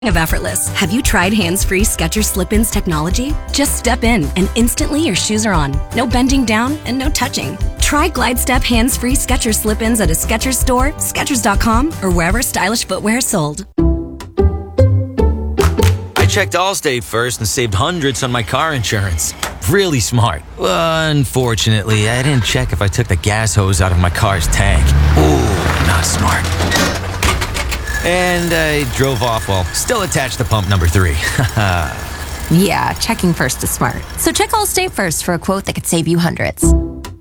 Of effortless. Have you tried hands-free Skechers Slip-ins technology? Just step in and instantly your shoes are on. No bending down and no touching. Try Glide Step hands-free Skechers Slip-ins at a Skechers store, Skechers.com, or wherever stylish footwear is sold. I checked Allstate first and saved hundreds on my car insurance. Really smart. Unfortunately, I didn't check if I took the gas hose out of my car's tank. Ooh, not smart. And I drove off while still attached to pump number 3. Yeah, checking first is smart. So check Allstate first for a quote that could save you hundreds.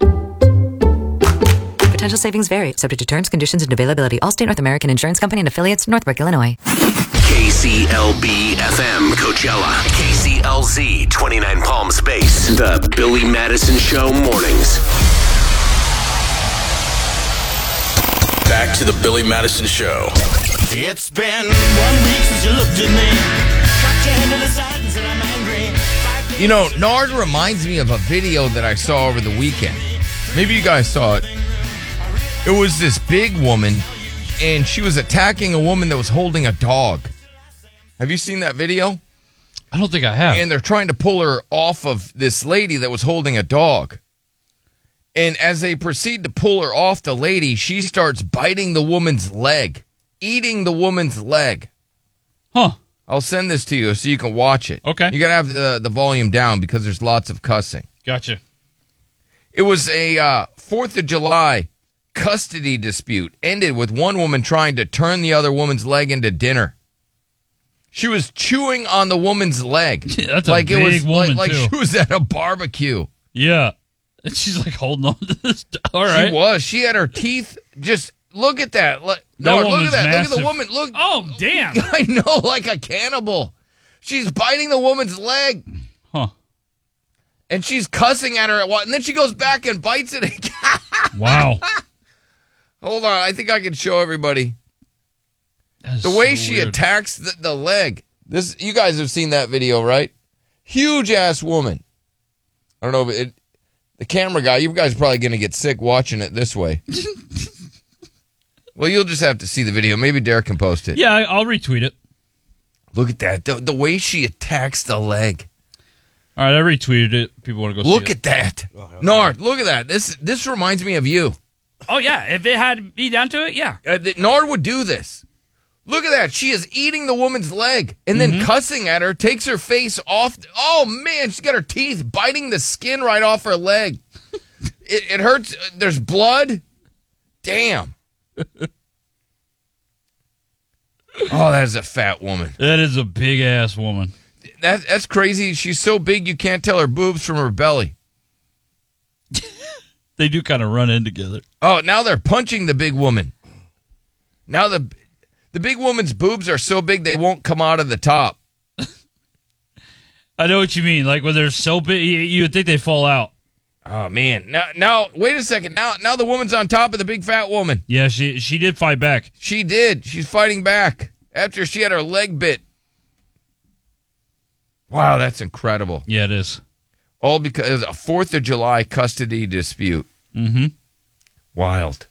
Potential savings vary, subject to terms, conditions, and availability. Allstate North American Insurance Company and affiliates, Northbrook, Illinois. KCLB FM Coachella, KCLZ 29 Palm Space, the Billy Madison Show mornings. Back to the Billy Madison Show. It's been 1 week since you looked at me. Cocked your head to the side and said I'm angry. You know, Nard reminds me of a video that I saw over the weekend. Maybe you guys saw it. It was this big woman, and she was attacking a woman that was holding a dog. Have you seen that video? I don't think I have. And they're trying to pull her off of this lady that was holding a dog. And as they proceed to pull her off the lady, she starts biting the woman's leg. Eating the woman's leg. Huh. I'll send this to you so you can watch it. Okay. You got to have the volume down because there's lots of cussing. Gotcha. It was a 4th of July custody dispute. Ended with one woman trying to turn the other woman's leg into dinner. She was chewing on the woman's leg. Yeah, that's like a big woman, like too. She was at a barbecue. Yeah. And she's like holding on to this. All right. She was. She had her teeth just... Look at that. Look at that. Massive. Look at the woman. Look. Oh, damn. I know, like a cannibal. She's biting the woman's leg. Huh. And she's cussing at her. And then she goes back and bites it again. Wow. Hold on. I think I can show everybody. The way she weird. attacks the leg. You guys have seen that video, right? Huge ass woman. I don't know if the camera guy, you guys are probably going to get sick watching it this way. Well, you'll just have to see the video. Maybe Derek can post it. Yeah, I'll retweet it. Look at that. The way she attacks the leg. All right, I retweeted it. People want to go see it. Look at that. Nard, look at that. This reminds me of you. Oh, yeah. If it had me down to it, yeah. Nard would do this. Look at that. She is eating the woman's leg and then cussing at her, takes her face off. Oh, man, she's got her teeth biting the skin right off her leg. It hurts. There's blood. Damn. Oh, that is a fat woman. That is a big ass woman. That's crazy. She's so big you can't tell her boobs from her belly. They do kind of run in together. Oh, now they're punching the big woman. Now the big woman's boobs are so big they won't come out of the top. I know what you mean. Like when they're so big, you would think they fall out. Oh, man. Now, wait a second. Now the woman's on top of the big fat woman. Yeah, she did fight back. She did. She's fighting back after she had her leg bit. Wow, that's incredible. Yeah, it is. All because a 4th of July custody dispute. Mm-hmm. Wild.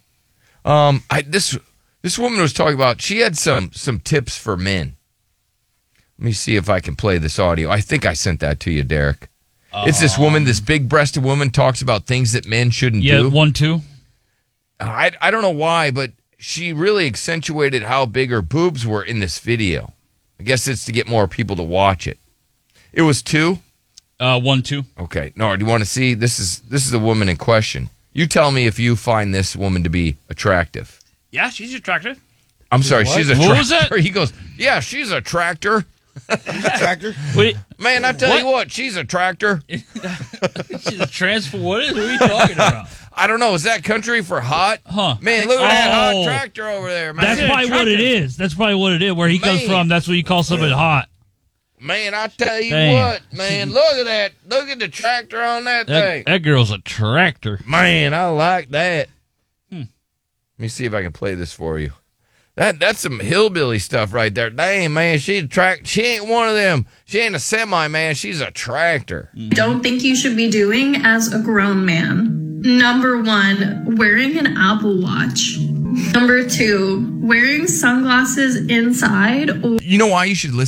This woman was talking about, she had some tips for men. Let me see if I can play this audio. I think I sent that to you, Derek. It's this woman, this big-breasted woman, talks about things that men shouldn't do. Yeah, 1, 2. I don't know why, but she really accentuated how big her boobs were in this video. I guess it's to get more people to watch it. It was 2? 1, 2. Okay. No, do you want to see? This is the woman in question. You tell me if you find this woman to be attractive. Yeah, she's attractive. I'm sorry, she's a tractor. What was that? He goes, yeah, she's a tractor. Tractor? Wait, Man, I tell you what, she's a tractor. she's a transfer. What are you talking about? I don't know. Is that country for hot? Huh. Man, look at that hot Oh. tractor over there, man. That's probably what it is. That's probably what it is. Where he comes Man. from, that's what you call something hot. Man, I tell you Damn. what, man, look at that. Look at the tractor on that thing. That girl's a tractor. Man, I like that. Let me see if I can play this for you. That's some hillbilly stuff right there. Dang, man, she ain't one of them. She ain't a semi, man. She's a tractor. Don't think you should be doing as a grown man. Number 1, wearing an Apple Watch. Number 2, wearing sunglasses inside. You know why you should listen